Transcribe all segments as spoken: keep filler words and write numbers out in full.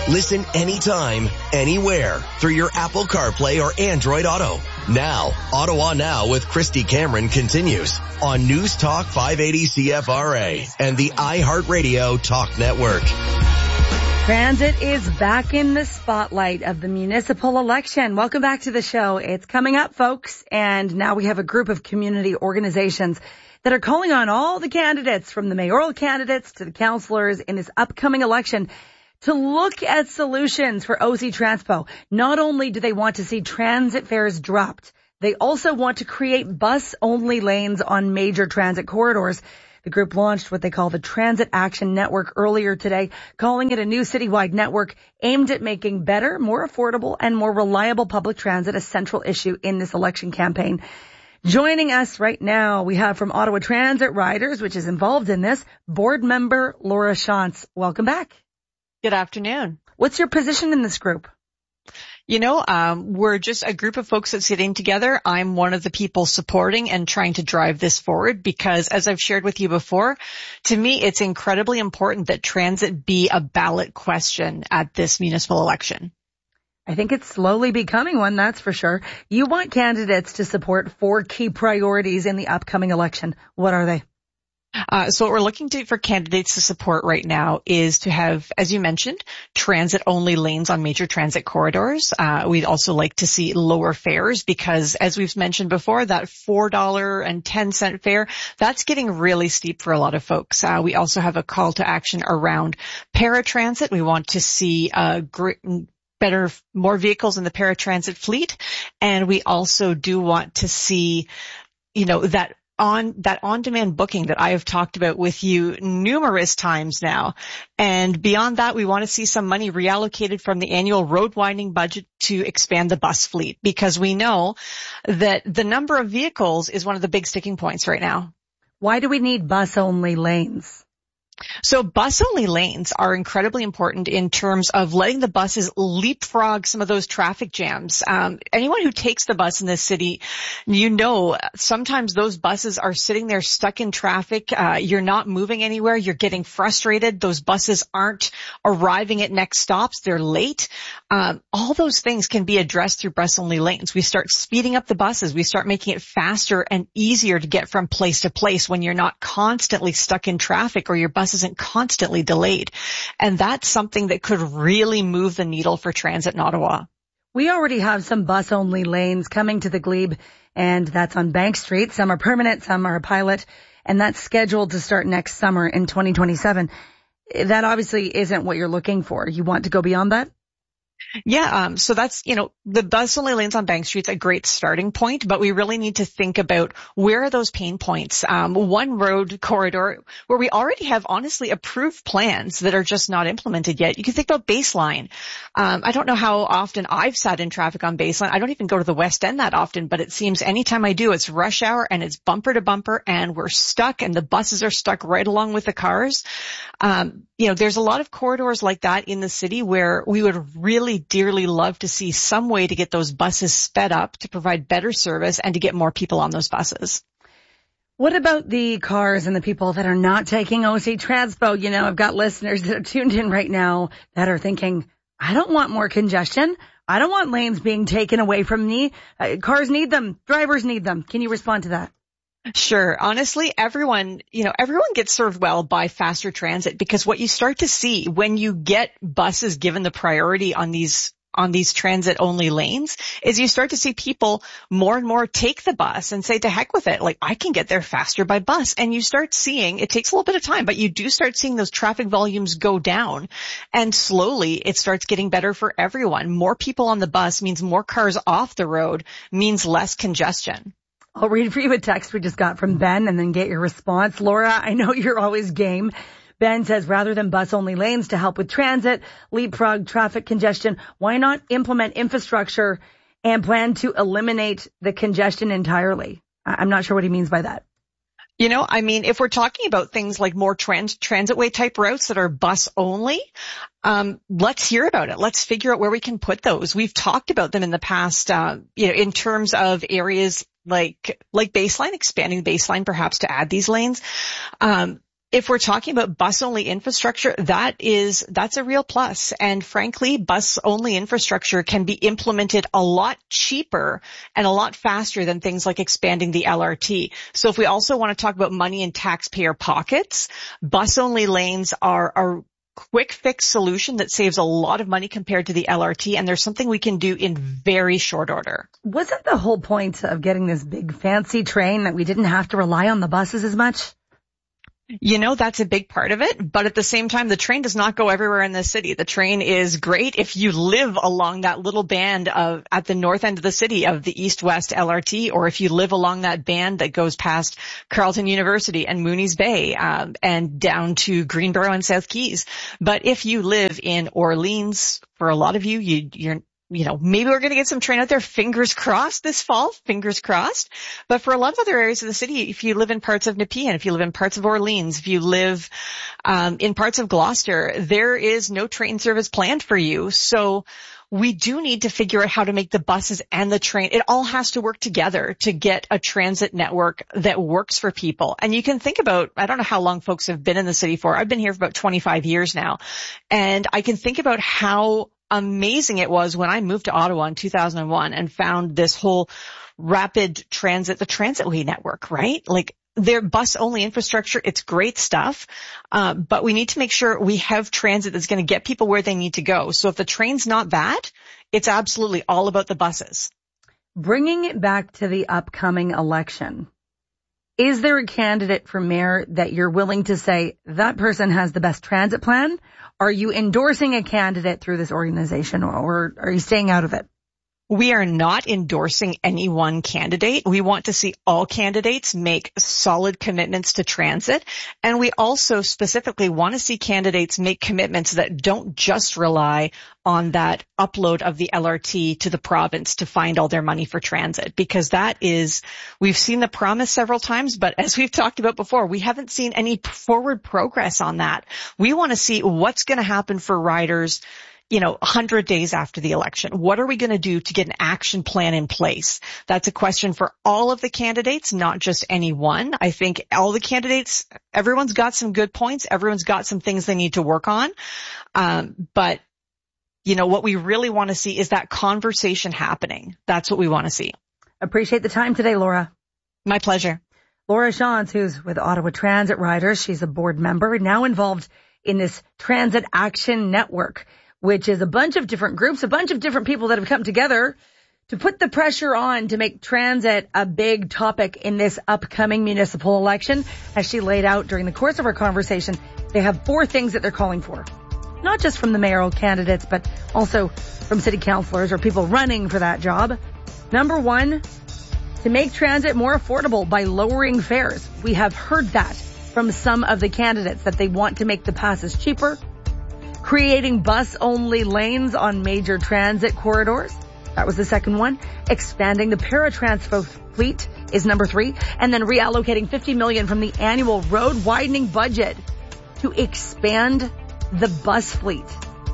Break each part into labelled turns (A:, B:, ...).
A: Listen anytime, anywhere through your Apple CarPlay or Android Auto. Now, Ottawa Now with Christy Cameron continues on News Talk five eighty C F R A and the iHeartRadio Talk Network.
B: Transit is back in the spotlight of the municipal election. Welcome back to the show. It's coming up, folks, and now we have a group of community organizations that are calling on all the candidates, from the mayoral candidates to the councillors in this upcoming election, to look at solutions for O C Transpo. Not only do they want to see transit fares dropped, they also want to create bus-only lanes on major transit corridors. The group launched what they call the Transit Action Network earlier today, calling it a new citywide network aimed at making better, more affordable, and more reliable public transit a central issue in this election campaign. Joining us right now, we have from Ottawa Transit Riders, which is involved in this, board member Laura Shantz. Welcome back.
C: Good afternoon.
B: What's your position in this group?
C: You know, um, we're just a group of folks that's sitting together. I'm one of the people supporting and trying to drive this forward because, as I've shared with you before, to me, it's incredibly important that transit be a ballot question at this municipal election.
B: I think it's slowly becoming one, that's for sure. You want candidates to support four key priorities in the upcoming election. What are they?
C: Uh, so what we're looking to, for candidates to support right now is to have, as you mentioned, transit-only lanes on major transit corridors. Uh, we'd also like to see lower fares because, as we've mentioned before, that four dollars and ten cents fare, that's getting really steep for a lot of folks. Uh, we also have a call to action around paratransit. We want to see uh, great, better, more vehicles in the paratransit fleet. And we also do want to see, you know, that on that on-demand booking that I have talked about with you numerous times now. And beyond that, we want to see some money reallocated from the annual road widening budget to expand the bus fleet, because we know that the number of vehicles is one of the big sticking points right now.
B: Why do we need bus-only lanes?
C: So bus-only lanes are incredibly important in terms of letting the buses leapfrog some of those traffic jams. Um, anyone who takes the bus in this city, you know, sometimes those buses are sitting there stuck in traffic. Uh, you're not moving anywhere. You're getting frustrated. Those buses aren't arriving at next stops. They're late. Um, all those things can be addressed through bus-only lanes. We start speeding up the buses. We start making it faster and easier to get from place to place when you're not constantly stuck in traffic or your bus isn't constantly delayed. And that's something that could really move the needle for transit in Ottawa.
B: We already have some bus-only lanes coming to the Glebe, and that's on Bank Street. Some are permanent, some are a pilot, and that's scheduled to start next summer in twenty twenty-seven. That obviously isn't what you're looking for. You want to go beyond that?
C: Yeah, um, so that's, you know, the bus-only lanes on Bank Street's a great starting point, but we really need to think about where are those pain points. Um, one road corridor where we already have honestly approved plans that are just not implemented yet. You can think about Baseline. Um, I don't know how often I've sat in traffic on Baseline. I don't even go to the West End that often, but it seems anytime I do, it's rush hour and it's bumper to bumper and we're stuck and the buses are stuck right along with the cars. Um, you know, there's a lot of corridors like that in the city where we would really dearly love to see some way to get those buses sped up to provide better service and to get more people on those buses.
B: What about the cars and the people that are not taking O C Transpo? You know, I've got listeners that are tuned in right now that are thinking, I don't want more congestion. I don't want lanes being taken away from me. Uh, cars need them. Drivers need them. Can you respond to that?
C: Sure. Honestly, everyone, you know, everyone gets served well by faster transit, because what you start to see when you get buses given the priority on these on these transit only lanes is you start to see people more and more take the bus and say, to heck with it. Like, I can get there faster by bus. And you start seeing, it takes a little bit of time, but you do start seeing those traffic volumes go down, and slowly it starts getting better for everyone. More people on the bus means more cars off the road, means less congestion.
B: I'll read for you a text we just got from Ben and then get your response. Laura, I know you're always game. Ben says, rather than bus-only lanes to help with transit, leapfrog traffic congestion, why not implement infrastructure and plan to eliminate the congestion entirely? I'm not sure what he means by that.
C: You know, I mean, if we're talking about things like more trans- transitway type routes that are bus only, um, let's hear about it. Let's figure out where we can put those. We've talked about them in the past, uh, you know, in terms of areas like, like Baseline, expanding Baseline perhaps to add these lanes. Um, If we're talking about bus-only infrastructure, that is, that's a real plus. And frankly, bus-only infrastructure can be implemented a lot cheaper and a lot faster than things like expanding the L R T. So if we also want to talk about money in taxpayer pockets, bus-only lanes are a quick fix solution that saves a lot of money compared to the L R T, and there's something we can do in very short order.
B: Wasn't the whole point of getting this big fancy train that we didn't have to rely on the buses as much?
C: You know, that's a big part of it, but at the same time, the train does not go everywhere in the city. The train is great if you live along that little band of, at the north end of the city of the east-west L R T, or if you live along that band that goes past Carleton University and Mooney's Bay, um, and down to Greenboro and South Keys. But if you live in Orleans, for a lot of you, you, you're You know, maybe we're going to get some train out there, fingers crossed this fall, fingers crossed. But for a lot of other areas of the city, if you live in parts of Nepean, if you live in parts of Orleans, if you live um in parts of Gloucester, there is no train service planned for you. So we do need to figure out how to make the buses and the train, it all has to work together to get a transit network that works for people. And you can think about, I don't know how long folks have been in the city for. I've been here for about twenty-five years now. And I can think about how amazing it was when I moved to Ottawa in two thousand one and found this whole rapid transit, the Transitway network, right? Like their bus only infrastructure, it's great stuff. Uh, but we need to make sure we have transit that's going to get people where they need to go. So if the train's not that, it's absolutely all about the buses.
B: Bringing it back to the upcoming election, is there a candidate for mayor that you're willing to say that person has the best transit plan? Are you endorsing a candidate through this organization, or are you staying out of it?
C: We are not endorsing any one candidate. We want to see all candidates make solid commitments to transit. And we also specifically want to see candidates make commitments that don't just rely on that upload of the L R T to the province to find all their money for transit. Because that is, we've seen the promise several times, but as we've talked about before, we haven't seen any forward progress on that. We want to see what's going to happen for riders, you know, one hundred days after the election. What are we going to do to get an action plan in place? That's a question for all of the candidates, not just any one. I think all the candidates, everyone's got some good points. Everyone's got some things they need to work on. Um, but, you know, what we really want to see is that conversation happening. That's what we want to see.
B: Appreciate the time today, Laura.
C: My pleasure.
B: Laura Shantz, who's with Ottawa Transit Riders. She's a board member, now involved in this Transit Action Network, which is a bunch of different groups, a bunch of different people that have come together to put the pressure on to make transit a big topic in this upcoming municipal election. As she laid out during the course of our conversation, they have four things that they're calling for. Not just from the mayoral candidates, but also from city councilors or people running for that job. Number one, to make transit more affordable by lowering fares. We have heard that from some of the candidates, that they want to make the passes cheaper. Creating bus-only lanes on major transit corridors. That was the second one. Expanding the paratransport fleet is number three. And then reallocating fifty million dollars from the annual road widening budget to expand the bus fleet.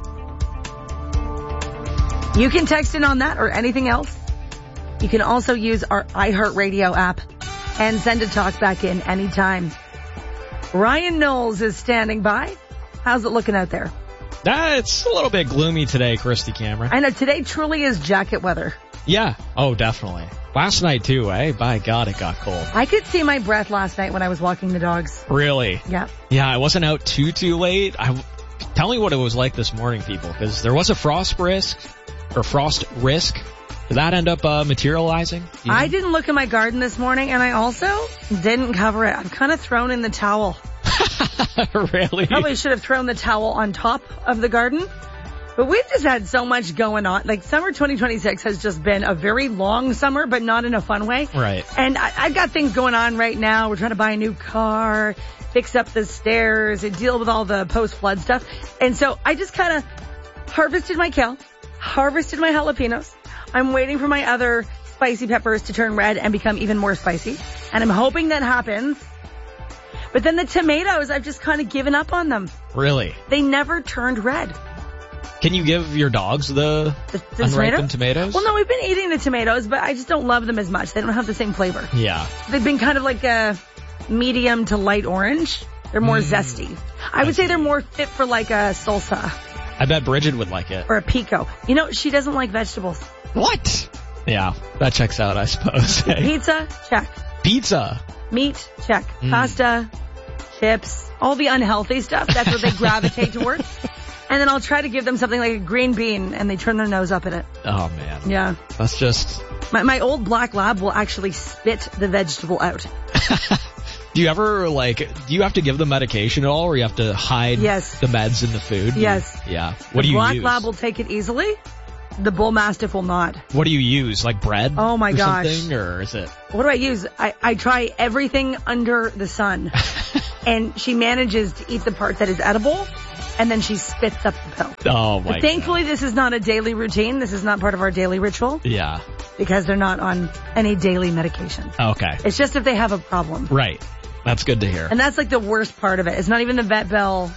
B: You can text in on that or anything else. You can also use our iHeartRadio app and send a talk back in anytime. Ryan Knowles is standing by. How's it looking out there?
D: Uh, it's a little bit gloomy today, Christy Cameron.
B: I know, today truly is jacket weather.
D: Yeah. Oh, definitely. Last night, too, eh? By God, it got cold.
B: I could see my breath last night when I was walking the dogs.
D: Really?
B: Yeah.
D: Yeah, I wasn't out too, too late. I, tell me what it was like this morning, people, because there was a frost risk, or frost risk. Did that end up uh, materializing? You know?
B: I didn't look in my garden this morning, and I also didn't cover it. I've kind of thrown in the towel.
D: Really?
B: Probably should have thrown the towel on top of the garden. But we've just had so much going on. Like, summer twenty twenty-six has just been a very long summer, but not in a fun way.
D: Right.
B: And I, I've got things going on right now. We're trying to buy a new car, fix up the stairs, and deal with all the post-flood stuff. And so I just kind of harvested my kale, harvested my jalapenos. I'm waiting for my other spicy peppers to turn red and become even more spicy. And I'm hoping that happens. But then the tomatoes, I've just kind of given up on them.
D: Really?
B: They never turned red.
D: Can you give your dogs the,
B: the, the
D: unripened
B: tomatoes?
D: tomatoes?
B: Well, no, we've been eating the tomatoes, but I just don't love them as much. They don't have the same flavor.
D: Yeah.
B: They've been kind of like a medium to light orange. They're more
D: Mm.
B: zesty. I would say they're more fit for like a salsa
D: I bet Bridget would like it.
B: or a pico. You know, she doesn't like vegetables.
D: What? Yeah, that checks out, I suppose. Hey.
B: Pizza, check.
D: Pizza.
B: Meat, check.
D: Mm.
B: Pasta, chips, all the unhealthy stuff. That's what they gravitate towards. And then I'll try to give them something like a green bean, and they turn their nose up at it.
D: Oh, man.
B: Yeah.
D: That's just...
B: My, my old black lab will actually spit the vegetable out.
D: Do you ever, like, do you have to give them medication at all, or you have to hide
B: Yes.
D: the meds in the food?
B: Yes.
D: Yeah. What
B: the
D: do you
B: black
D: use?
B: lab will take it easily. The bull mastiff will not.
D: What do you use? Like bread?
B: Oh my
D: or
B: gosh.
D: Something, or is it?
B: What do I use? I, I try everything under the sun. And she manages to eat the part that is edible, and then she spits up the pill.
D: Oh my
B: But thankfully, this is not a daily routine. This is not part of our daily ritual.
D: God. Yeah.
B: Because they're not on any daily medication.
D: Okay.
B: It's just if they have a problem.
D: Right. That's good to hear.
B: And that's like the worst part of it. It's not even the vet bill.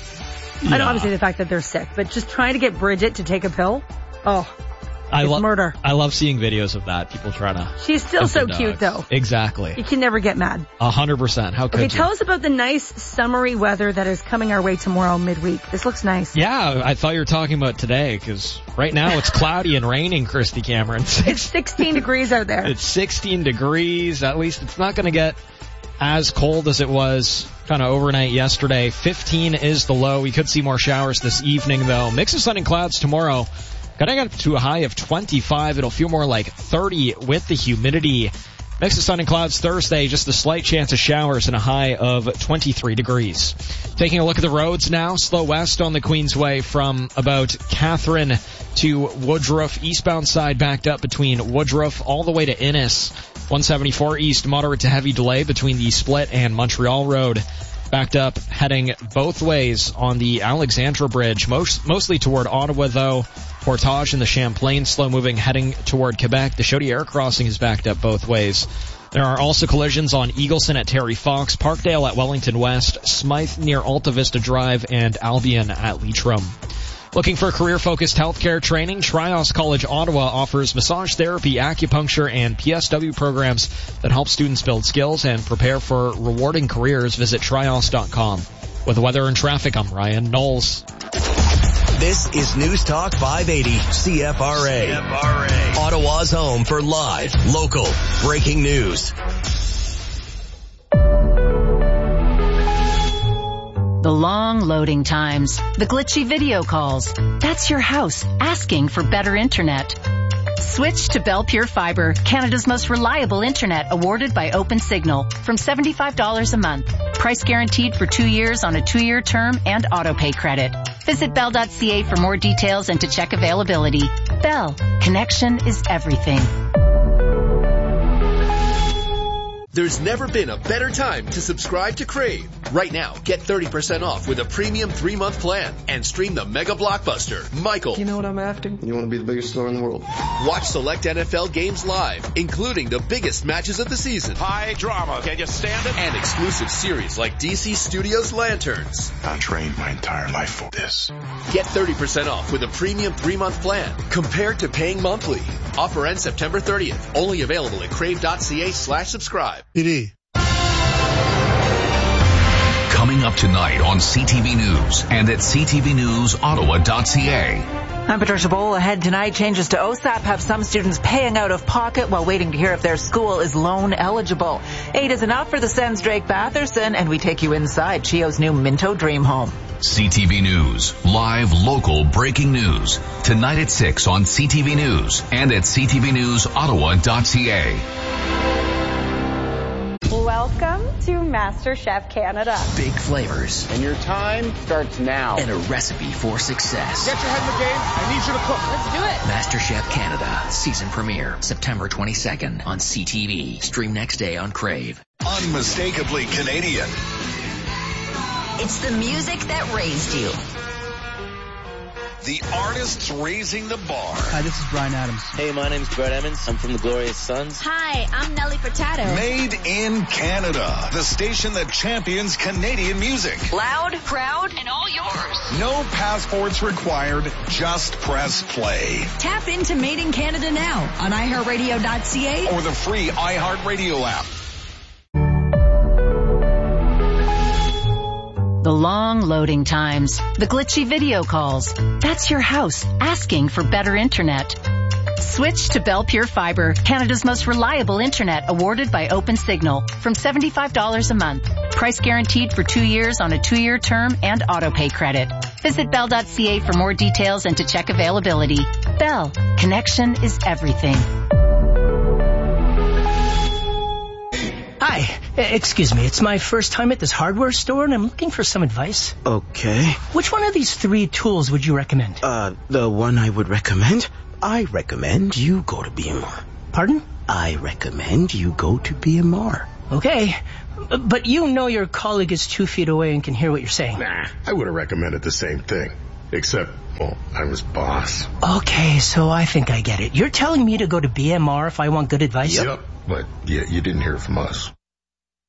B: I
D: Yeah.
B: know obviously the fact that they're sick, but just trying to get Bridget to take a pill. Oh,
D: I
B: it's
D: love
B: murder.
D: I love seeing videos of that. People trying to.
B: She's still
D: get
B: so
D: the
B: cute
D: dogs.
B: though.
D: Exactly.
B: You can never get mad.
D: A hundred percent. How could
B: Okay,
D: you?
B: tell us about the nice summery weather that is coming our way tomorrow midweek. This looks nice.
D: Yeah, I thought you were talking about today, because right now it's cloudy and raining, Christy Cameron.
B: It's sixteen degrees out there.
D: It's sixteen degrees. At least it's not going to get as cold as it was kind of overnight yesterday. fifteen is the low. We could see more showers this evening, though. Mix of sun and clouds tomorrow. Getting up to a high of twenty-five. It'll feel more like thirty with the humidity. Mix of sun and clouds Thursday, just a slight chance of showers and a high of twenty-three degrees. Taking a look at the roads now. Slow west on the Queensway from about Catherine to Woodruff. Eastbound side backed up between Woodruff all the way to Innis. one seventy-four east, moderate to heavy delay between the Split and Montreal Road. Backed up, heading both ways on the Alexandra Bridge, most, mostly toward Ottawa, though. Portage and the Champlain, slow moving, heading toward Quebec. The Chaudière crossing is backed up both ways. There are also collisions on Eagleson at Terry Fox, Parkdale at Wellington West, Smythe near Alta Vista Drive, and Albion at Leitrim. Looking for career-focused healthcare training? Trios College Ottawa offers massage therapy, acupuncture, and P S W programs that help students build skills and prepare for rewarding careers. Visit trios dot com. With weather and traffic, I'm Ryan Knowles.
A: This is News Talk five eighty C F R A. C F R A. Ottawa's home for live, local, breaking news.
E: The long loading times, the glitchy video calls. That's your house asking for better internet. Switch to Bell Pure Fiber, Canada's most reliable internet, awarded by OpenSignal, from seventy-five dollars a month. Price guaranteed for two years on a two-year term and auto-pay credit. Visit bell dot c a for more details and to check availability. Bell, connection is everything.
F: There's never been a better time to subscribe to Crave. Right now, get thirty percent off with a premium three-month plan and stream the mega blockbuster, Michael.
G: You know what I'm after? You want to be the biggest star in the world.
F: Watch select N F L games live, including the biggest matches of the season.
H: High drama. Can you stand it?
F: And exclusive series like D C Studios Lanterns.
H: I trained my entire life for this.
F: Get thirty percent off with a premium three-month plan compared to paying monthly. Offer ends September thirtieth. Only available at crave dot c a slash subscribe.
I: Coming up tonight on C T V News and at c t v news ottawa dot c a.
J: I'm Patricia Bowl. Ahead tonight, changes to O S A P have some students paying out of pocket while waiting to hear if their school is loan eligible. Eight is enough for the Sens Drake Batherson, and we take you inside Chio's new Minto Dream Home.
I: C T V News, live local breaking news. Tonight at six on C T V News and at c t v news ottawa dot c a.
K: Welcome to MasterChef Canada.
L: Big flavors.
M: And your time starts now.
L: And a recipe for success.
M: Get your head in the game. I need you to cook.
K: Let's do it.
L: MasterChef Canada. Season premiere. September twenty-second on C T V. Stream next day on Crave.
H: Unmistakably Canadian.
N: It's the music that raised you.
H: The artists raising the bar.
O: Hi, this is Bryan Adams.
P: Hey, my name's Brett Emmons. I'm from the Glorious Sons.
N: Hi, I'm Nelly Furtado.
H: Made in Canada. The station that champions Canadian music.
N: Loud, proud, and all yours.
H: No passports required. Just press play.
N: Tap into Made in Canada now on i heart radio dot c a
H: or the free iHeartRadio app.
E: The long loading times, the glitchy video calls. That's your house asking for better internet. Switch to Bell Pure Fiber, Canada's most reliable internet, awarded by OpenSignal, from seventy-five dollars a month. Price guaranteed for two years on a two-year term and auto-pay credit. Visit bell dot c a for more details and to check availability. Bell, connection is everything.
O: Hi, excuse me, it's my first time at this hardware store and I'm looking for some advice.
Q: Okay.
O: Which one of these three tools would you recommend?
Q: Uh, the one I would recommend? I recommend you go to B M R.
O: Pardon?
Q: I recommend you go to B M R.
O: Okay, but you know your colleague is two feet away and can hear what you're saying.
R: Nah, I would have recommended the same thing. Except, well, I'm his boss.
O: Okay, so I think I get it. You're telling me to go to B M R if I want good advice?
R: Yep, but yeah, you didn't hear it from us.